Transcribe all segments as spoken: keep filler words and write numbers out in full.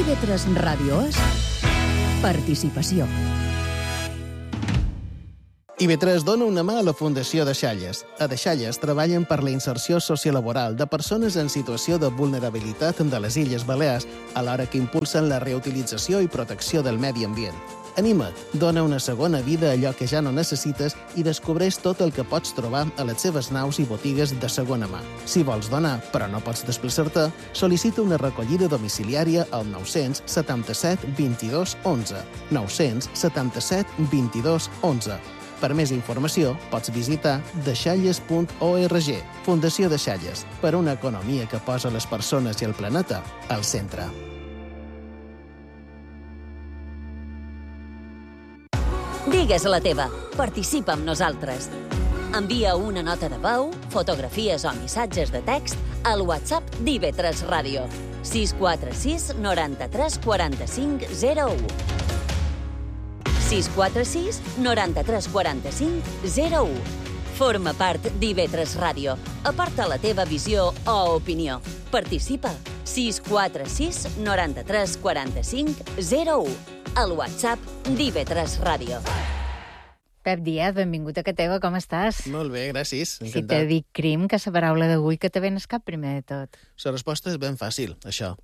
I V tres Ràdio és participació. I V tres dona una mà a la Fundació Deixalles. A Deixalles treballen per la inserció sociolaboral de persones en situació de vulnerabilitat de les Illes Balears, alhora que impulsen la reutilització i protecció del medi ambient. Anima't, dona una segona vida a allò que ja no necessites i descobreix tot el que pots trobar a les seves naus i botigues de segona mà. Si vols donar, però no pots desplaçar-te, sol·licita una recollida domiciliària al nou-cents setanta-set vint-i-dos onze. nou-cents setanta-set vint-i-dos onze. Per més informació, pots visitar deixalles punt org. Fundació Deixalles, per una economia que posa les persones i el planeta al centre. Digues la teva. Participa amb nosaltres. Envia una nota de veu, fotografies o missatges de text al WhatsApp d'I V tres Ràdio. sis quatre sis noranta-tres quaranta-cinc zero u. sis quatre sis noranta-tres quaranta-cinc zero u. Forma part d'I V tres Ràdio. Aporta la teva visió o opinió. Participa. sis quatre sis noranta-tres quaranta-cinc zero u. Al WhatsApp d'I V tres Ràdio. Pep Díaz, benvingut a Que Teva, com estàs? Molt bé, gràcies. Encantat. Si te dic crim, que la paraula d'avui que te ven al cap primer de tot. La resposta és ben fàcil, això.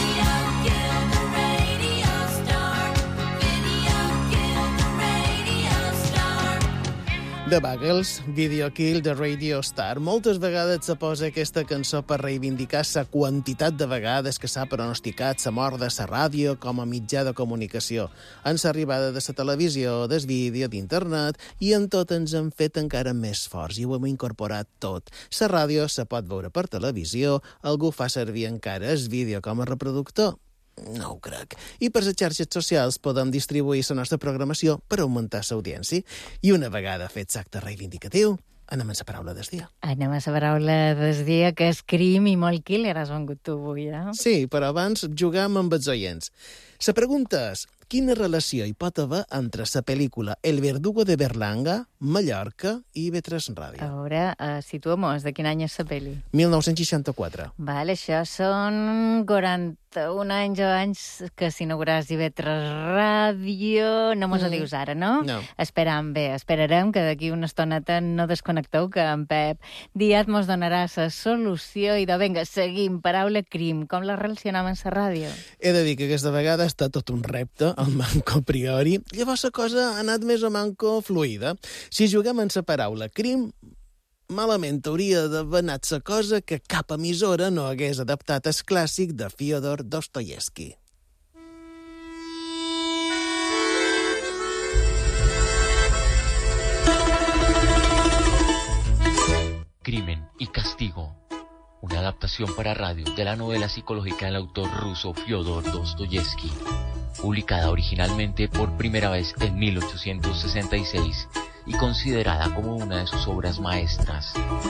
The Buggles, Video Kill the Radio Star. Moltes vegades se posa aquesta cançó per reivindicar la quantitat de vegades que s'ha pronosticat la mort de la ràdio com a mitjà de comunicació. En l'arribada de la televisió, del vídeo, d'internet, i en tot ens hem fet encara més forts i ho hem incorporat tot. La ràdio se pot veure per televisió, algú fa servir encara el vídeo com a reproductor. No ho crec. I per les xarxes socials podem distribuir la nostra programació per augmentar l'audiència. I una vegada fet l'acte reivindicatiu, anem a la paraula del dia. Anem a la paraula del dia, que és crim i molt killer. Has vengut tu avui, eh? Sí, però abans jugam amb els oients. La pregunta és, quina relació hi pot haver entre la pel·lícula El verdugo de Berlanga, Mallorca i I V tres Ràdio? A veure, uh, situa-mos, de quin any és la pel·li? mil nou-cents seixanta-quatre. Vale, això són quaranta-un anys abans que s'inauguràs I V tres Ràdio. No mos mm. ho dius ara, no? No. Esperam, bé, esperarem que d'aquí una estoneta no desconnecteu, que en Pep Díaz mos donarà la solució. I de vinga, seguim. Paraula crim. Com la relacionam amb la ràdio? He de dir que aquesta vegada està tot un repte, el manco a priori. Llavors la cosa ha anat més o manco fluida. Si juguem en la paraula crim, malament hauria d'haver anat la cosa que cap emissora no hagués adaptat el clàssic de Fyodor Dostoyevsky. Crimen y castigo. Una adaptación para radio de la novela psicológica del autor ruso Fyodor Dostoyevsky, publicada originalmente por primera vez en mil ochocientos sesenta y seis y considerada como una de sus obras maestras.